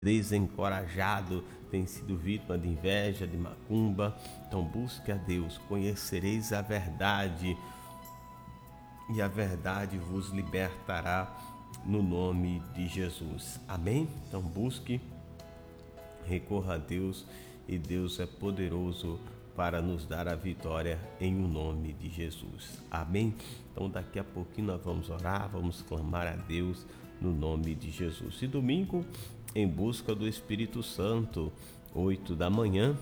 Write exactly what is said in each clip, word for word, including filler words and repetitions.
desencorajado, tem sido vítima de inveja, de macumba. Então busque a Deus, conhecereis a verdade e a verdade vos libertará no nome de Jesus. Amém? Então busque, recorra a Deus, e Deus é poderoso para nos dar a vitória em o nome de Jesus. Amém? Então daqui a pouquinho nós vamos orar, vamos clamar a Deus no nome de Jesus. E domingo, em busca do Espírito Santo, oito da manhã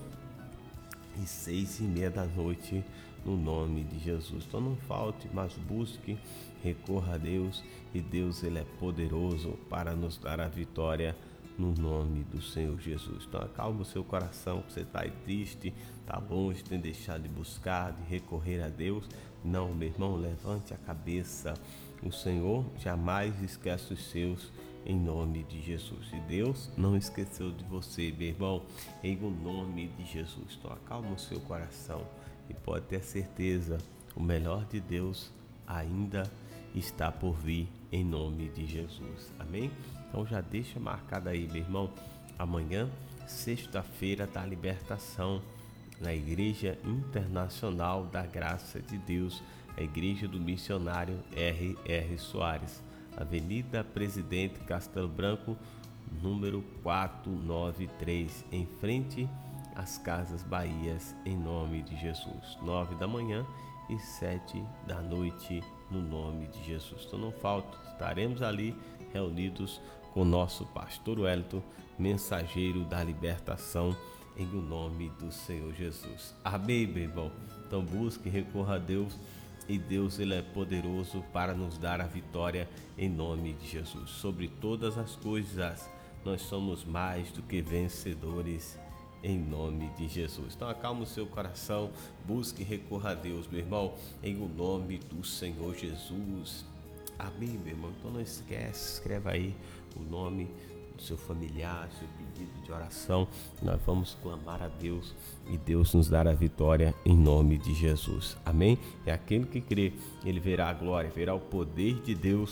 e seis e meia da noite, no nome de Jesus. Então não falte, mas busque, recorra a Deus, e Deus ele é poderoso para nos dar a vitória no nome do Senhor Jesus. Então acalma o seu coração, que você está aí triste, está longe, tem deixado de buscar, de recorrer a Deus. Não, meu irmão, levante a cabeça. O Senhor jamais esquece os seus, em nome de Jesus. E Deus não esqueceu de você, meu irmão, em o nome de Jesus. Então acalma o seu coração e pode ter certeza, o melhor de Deus ainda está por vir, em nome de Jesus. Amém? Então já deixa marcado aí, meu irmão, amanhã, sexta-feira da libertação, na Igreja Internacional da Graça de Deus, a Igreja do Missionário R R Soares, Avenida Presidente Castelo Branco, número quatrocentos e noventa e três, em frente às Casas Bahias, em nome de Jesus. Nove da manhã e sete da noite, no nome de Jesus. Então não falta, estaremos ali reunidos com o nosso pastor Wellington, mensageiro da libertação, em o nome do Senhor Jesus. Amém, meu irmão? Então busque, recorra a Deus, e Deus ele é poderoso para nos dar a vitória em nome de Jesus. Sobre todas as coisas, nós somos mais do que vencedores em nome de Jesus. Então acalma o seu coração, busque, recorra a Deus, meu irmão, em o nome do Senhor Jesus. Amém, meu irmão? Então não esquece, escreva aí o nome do seu familiar, seu pedido de oração. Nós vamos clamar a Deus e Deus nos dará a vitória em nome de Jesus. Amém? É aquele que crê, ele verá a glória, verá o poder de Deus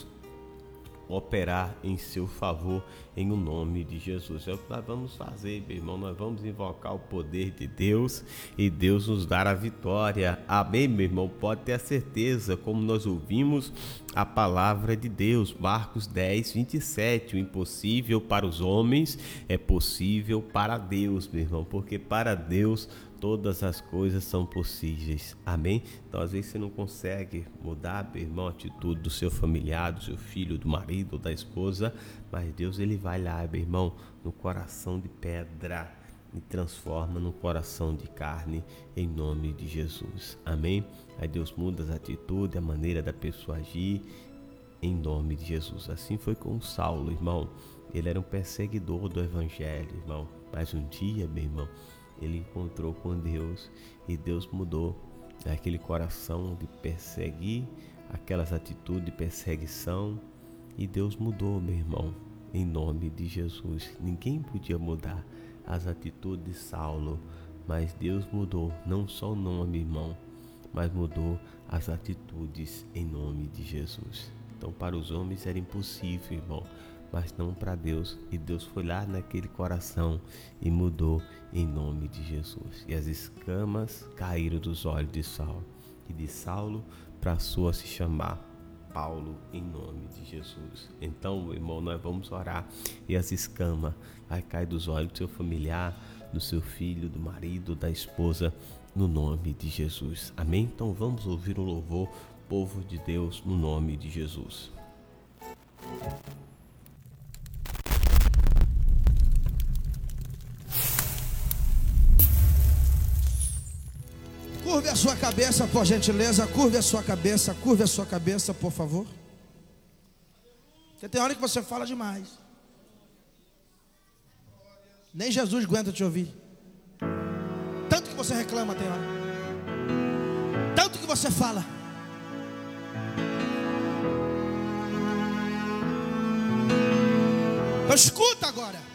operar em seu favor, em o nome de Jesus. É o que nós vamos fazer, meu irmão. Nós vamos invocar o poder de Deus e Deus nos dar a vitória. Amém, meu irmão? Pode ter a certeza, como nós ouvimos a palavra de Deus, Marcos dez, vinte e sete, o impossível para os homens é possível para Deus, meu irmão, porque para Deus todas as coisas são possíveis. Amém? Então às vezes você não consegue mudar, meu irmão, a atitude do seu familiar, do seu filho, do marido, da esposa, mas Deus ele vai lá, meu irmão, no coração de pedra e transforma no coração de carne, em nome de Jesus. Amém? Aí Deus muda as atitudes, a maneira da pessoa agir, em nome de Jesus. Assim foi com Saulo, irmão. Ele era um perseguidor do evangelho, irmão, mas um dia, meu irmão, ele encontrou com Deus e Deus mudou aquele coração de perseguir, aquelas atitudes de perseguição, e Deus mudou, meu irmão, em nome de Jesus. Ninguém podia mudar as atitudes de Saulo, mas Deus mudou não só o nome, irmão, mas mudou as atitudes em nome de Jesus. Então para os homens era impossível, irmão, mas não para Deus. E Deus foi lá naquele coração e mudou em nome de Jesus. E as escamas caíram dos olhos de Saulo, e de Saulo passou a se chamar Paulo, em nome de Jesus. Então, meu irmão, nós vamos orar, e as escamas vai cair dos olhos do seu familiar, do seu filho, do marido, da esposa, no nome de Jesus. Amém? Então vamos ouvir um louvor, povo de Deus, no nome de Jesus. Curve a sua cabeça, por gentileza. Curve a sua cabeça, curve a sua cabeça, por favor. Porque tem hora que você fala demais. Nem Jesus aguenta te ouvir. Tanto que você reclama, tem hora. Tanto que você fala. Escuta agora.